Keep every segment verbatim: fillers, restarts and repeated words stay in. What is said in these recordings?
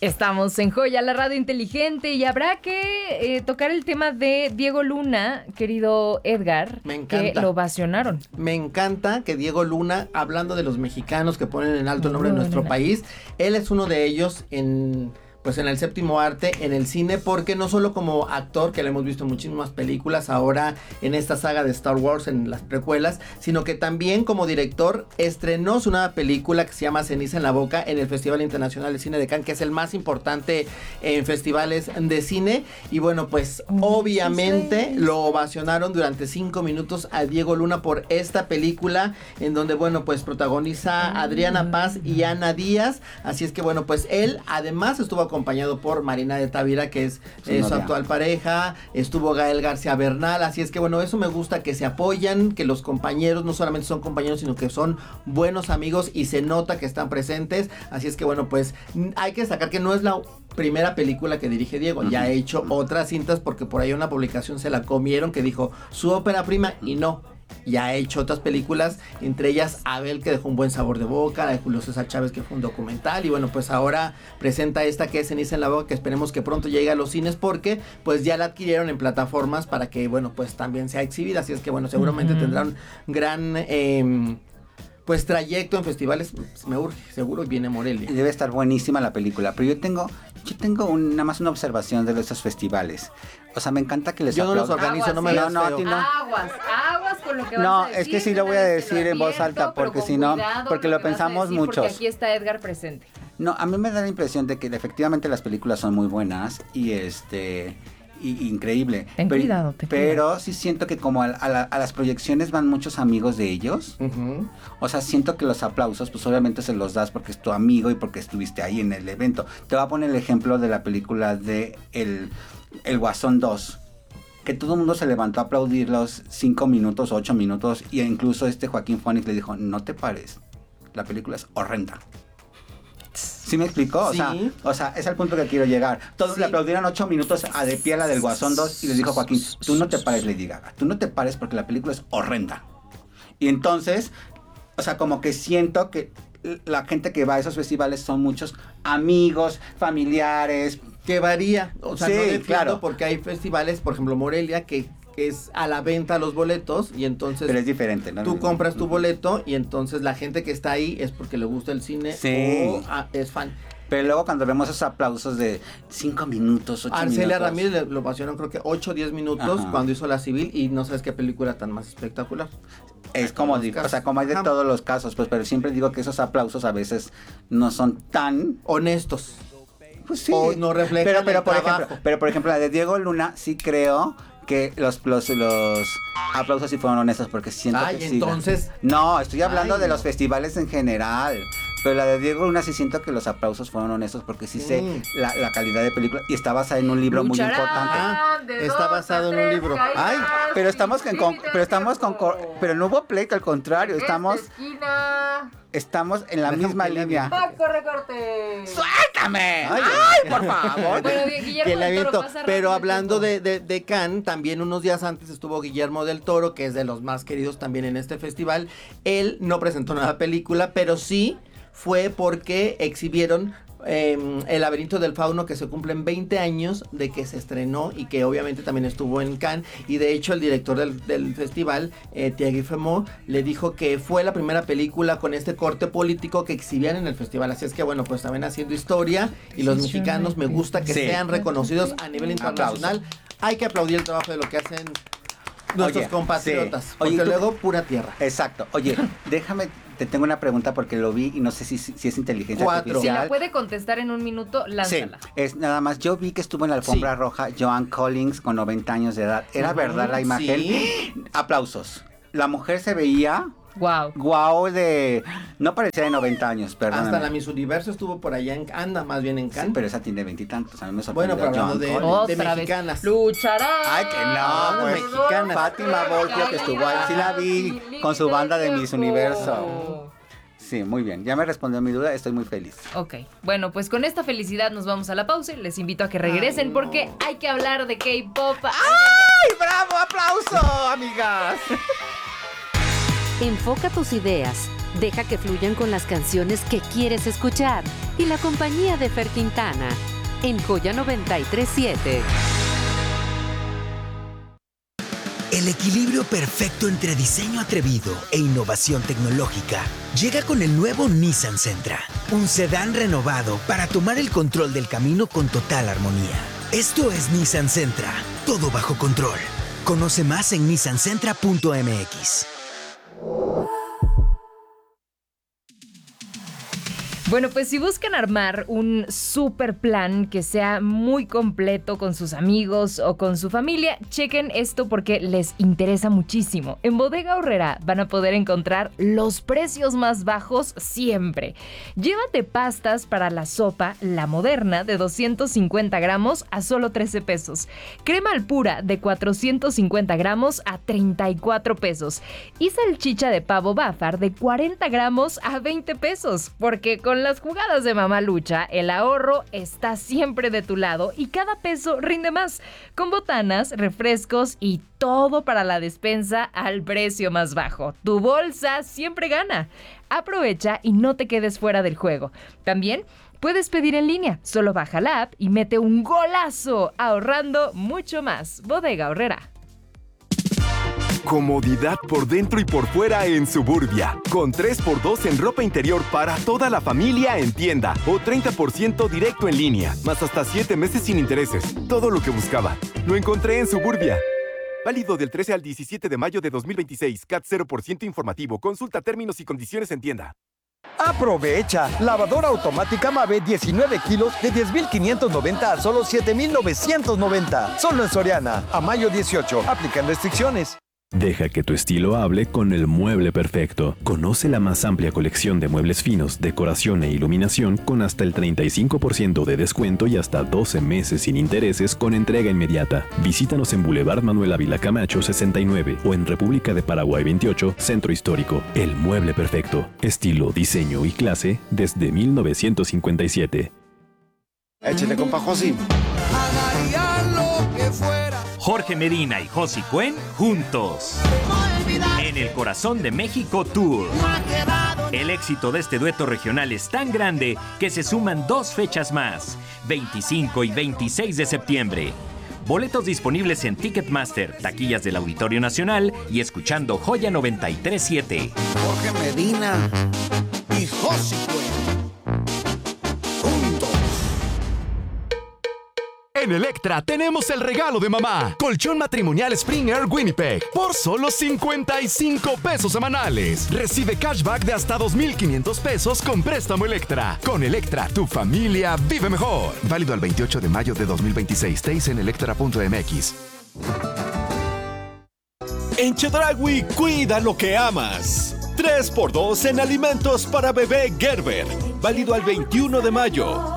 Estamos en Joya, la radio inteligente, y habrá que eh, tocar el tema de Diego Luna, querido Edgar. Me encanta. Que lo ovacionaron. Me encanta que Diego Luna, hablando de los mexicanos que ponen en alto el nombre de nuestro país, él es uno de ellos en... pues en el séptimo arte, en el cine, porque no solo como actor, que lo hemos visto en muchísimas películas, ahora en esta saga de Star Wars, en las precuelas, sino que también como director estrenó su nueva película que se llama Ceniza en la Boca en el Festival Internacional de Cine de Cannes, que es el más importante en festivales de cine, y bueno, pues obviamente lo ovacionaron durante cinco minutos a Diego Luna por esta película, en donde bueno, pues protagoniza Adriana Paz y Ana Díaz, así es que bueno, pues él además estuvo acompañado por Marina de Tavira, que es eh, su actual pareja, estuvo Gael García Bernal, así es que bueno, eso me gusta, que se apoyan, que los compañeros no solamente son compañeros, sino que son buenos amigos y se nota que están presentes, así es que bueno, pues hay que destacar que no es la primera película que dirige Diego, ya ha hecho otras cintas, porque por ahí una publicación se la comieron que dijo su ópera prima, y no, ya ha hecho otras películas, entre ellas Abel, que dejó un buen sabor de boca, la de Julio César Chávez, que fue un documental, y bueno, pues ahora presenta esta que es Ceniza en la Boca, que esperemos que pronto llegue a los cines, porque pues ya la adquirieron en plataformas para que bueno, pues también sea exhibida, así es que bueno, seguramente uh-huh. tendrá un gran eh, pues trayecto en festivales, me urge, seguro viene Morelia. Debe estar buenísima la película, pero yo tengo yo tengo un, nada más una observación de estos festivales. O sea, me encanta que les Yo aplaudan. no los organizo, aguas, no me sí. veas no, feo. no, Aguas, aguas con lo que vas No, a decir. es que sí lo voy a decir en voz alta, porque si no, porque lo pensamos muchos. Porque aquí está Edgar presente. No, a mí me da la impresión de que efectivamente las películas son muy buenas y este... Y, increíble. Ten pero, cuidado, ten pero cuidado. sí siento que como a, a, la, a las proyecciones van muchos amigos de ellos. Uh-huh. O sea, siento que los aplausos, pues obviamente se los das porque es tu amigo y porque estuviste ahí en el evento. Te voy a poner el ejemplo de la película de El, el Guasón dos. Que todo el mundo se levantó a aplaudir los cinco minutos, ocho minutos. Y incluso este Joaquín Phoenix le dijo, no te pares. La película es horrenda. ¿Sí me explicó? O, sí. sea, o sea, es al punto que quiero llegar. Todos sí. le aplaudieron ocho minutos a de pie a la del Guasón dos y les dijo Joaquín, tú no te pares, Lady Gaga, tú no te pares porque la película es horrenda. Y entonces, o sea, como que siento que la gente que va a esos festivales son muchos amigos, familiares. Que varía, o sea, sí, no defiendo, claro. Porque hay festivales, por ejemplo, Morelia, que es a la venta los boletos y entonces pero es diferente, ¿no? Tú compras tu boleto y entonces la gente que está ahí es porque le gusta el cine sí. o ah, es fan. Pero luego cuando vemos esos aplausos de cinco minutos, ocho minutos. Arcelia Ramírez lo pasaron creo que ocho o diez minutos Ajá. cuando hizo La Civil y no sabes qué película tan más espectacular. Es como, digo, o sea, como hay de Ajá. todos los casos, pues, pero siempre digo que esos aplausos a veces no son tan honestos. Pues sí. O no reflejan pero, pero el por trabajo. ejemplo, pero por ejemplo la de Diego Luna sí creo que los, los, los aplausos sí fueron honestos porque siento Ay, que entonces... sí. No, estoy hablando Ay, de no. los festivales en general. Pero la de Diego Luna sí siento que los aplausos fueron honestos porque sí sé mm. la, la calidad de película y está basada en un libro Lucharán muy importante. Ah, está basado en un libro. Ay, pero estamos con, con pero estamos con, con pero no hubo pleito, al contrario, estamos estamos en la Déjame misma línea. Paco Recorte. ¡Suéltame! ¡Ay, Ay por favor! Bueno, Guillermo que del Toro, aviento, pero hablando de, de, de Cannes, también unos días antes estuvo Guillermo del Toro, que es de los más queridos también en este festival. Él no presentó nada película, pero sí fue porque exhibieron eh, El laberinto del fauno, que se cumplen veinte años de que se estrenó y que obviamente también estuvo en Cannes, y de hecho el director del, del festival, eh, Thierry Femont, le dijo que fue la primera película con este corte político que exhibían en el festival, así es que bueno, pues también haciendo historia, y los mexicanos me gusta que sí. sean reconocidos a nivel internacional. Aplauso. Hay que aplaudir el trabajo de lo que hacen nuestros Oye, compatriotas, sí. porque Oye, tú, luego pura tierra. Exacto. Oye, déjame, te tengo una pregunta porque lo vi y no sé si, si es inteligencia Cuatro. artificial. Si la puede contestar en un minuto, lánzala. Sí, es nada más, yo vi que estuvo en la alfombra sí. roja Joan Collins con noventa años de edad. ¿Era uh-huh, verdad la imagen? Sí. Aplausos. La mujer se veía... Wow. Wow, de... No parecía de noventa años, perdón. Hasta la Miss Universo estuvo por allá, en, anda más bien en Cannes. Sí, pero esa tiene veintitantos, a mí me sorprendió. Bueno, pero hablando de, de, de mexicanas. Luchará. Ay, que no, pues, mexicanas. Fátima Volpio, que estuvo ahí, sí la vi, con su banda de Miss Universo. Sí, muy bien, ya me respondió mi duda, estoy muy feliz. Ok, bueno, pues con esta felicidad nos vamos a la pausa y les invito a que regresen. Ay, no. Porque hay que hablar de K-pop. ¡Ay, bravo, aplauso, amigas! Enfoca tus ideas, Deja que fluyan con las canciones que quieres escuchar y la compañía de Fer Quintana en Joya noventa y tres siete. El equilibrio perfecto entre diseño atrevido e innovación tecnológica llega con el nuevo Nissan Sentra, un sedán renovado para tomar el control del camino con total armonía. Esto es Nissan Sentra, todo bajo control. Conoce más en nissan sentra punto m x. Bueno, pues si buscan armar un super plan que sea muy completo con sus amigos o con su familia, chequen esto porque les interesa muchísimo. En Bodega Aurrerá van a poder encontrar los precios más bajos siempre. Llévate pastas para la sopa La Moderna de doscientos cincuenta gramos a solo trece pesos. Crema al pura de cuatrocientos cincuenta gramos a treinta y cuatro pesos. Y salchicha de pavo Bafar de cuarenta gramos a veinte pesos. Porque con Con las jugadas de Mamá Lucha, el ahorro está siempre de tu lado y cada peso rinde más. Con botanas, refrescos y todo para la despensa al precio más bajo. Tu bolsa siempre gana. Aprovecha y no te quedes fuera del juego. También puedes pedir en línea. Solo baja la app y mete un golazo, ahorrando mucho más. Bodega Aurrerá. Comodidad por dentro y por fuera en Suburbia. Con tres por dos en ropa interior para toda la familia en tienda. O treinta por ciento directo en línea. Más hasta siete meses sin intereses. Todo lo que buscaba. Lo encontré en Suburbia. Válido del trece al diecisiete de mayo de dos mil veintiséis. C A T cero por ciento informativo. Consulta términos y condiciones en tienda. Aprovecha. Lavadora automática Mave diecinueve kilos de diez mil quinientos noventa a solo siete mil novecientos noventa. Solo en Soriana. A mayo dieciocho. Aplican restricciones. Deja que tu estilo hable con el mueble perfecto. Conoce la más amplia colección de muebles finos, decoración e iluminación con hasta el treinta y cinco por ciento de descuento y hasta doce meses sin intereses con entrega inmediata. Visítanos en Boulevard Manuel Ávila Camacho sesenta y nueve o en República de Paraguay veintiocho, Centro Histórico. El mueble perfecto. Estilo, diseño y clase desde mil novecientos cincuenta y siete. Échale, compa Josi. Haría lo que fuera. Jorge Medina y Josi Cuen juntos en el Corazón de México Tour. El éxito de este dueto regional es tan grande que se suman dos fechas más, veinticinco y veintiséis de septiembre. Boletos disponibles en Ticketmaster, taquillas del Auditorio Nacional y escuchando Joya noventa y tres siete. Jorge Medina y Josi Cuen. En Electra tenemos el regalo de mamá. Colchón matrimonial Spring Air Winnipeg por solo cincuenta y cinco pesos semanales. Recibe cashback de hasta dos mil quinientos pesos con préstamo Electra. Con Electra, tu familia vive mejor. Válido al veintiocho de mayo de dos mil veintiséis. Teis en electra punto m x. En Chedraui, cuida lo que amas. tres por dos en alimentos para bebé Gerber. Válido al veintiuno de mayo.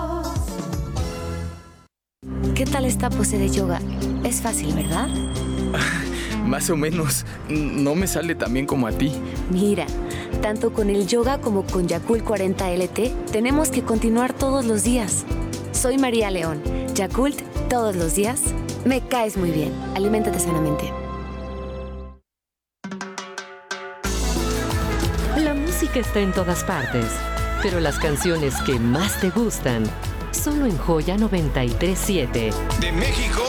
¿Qué tal esta pose de yoga? Es fácil, ¿verdad? Más o menos. No me sale tan bien como a ti. Mira, tanto con el yoga como con Yakult cuarenta L T, tenemos que continuar todos los días. Soy María León. Yakult, todos los días. Me caes muy bien. Aliméntate sanamente. La música está en todas partes, pero las canciones que más te gustan, solo en Joya noventa y tres siete. De México